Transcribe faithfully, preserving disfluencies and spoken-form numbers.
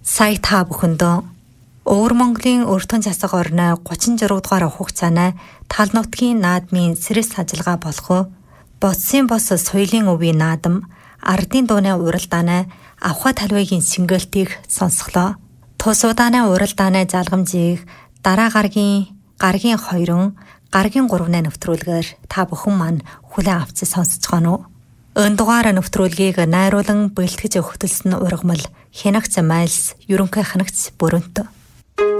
Сая та бүхэндөө Өвөр Монголын өртгөн засаг орны гучин зураг дугаар хугацааны тал нутгийн наадмын сэрэс ажиллагаа болох Боцсын бос соёлын өвийн наадам ардын дууны уралдааны авха талбайгийн сингэлтийг сонсголоо. Тус удааны уралдааны залгамжийг дараа гаргийн гаргийн хоёрон гаргийн гуравны нэвтрүүлгээр та бүхэн маань хүлээн авч сонсож байгаа нь. Энэ дугаар нэвтрүүлгийг найруулан бэлтгэж өгтөлсөн ургамал Хянагц Майлс ерөнхий хянагч Бүрэнт.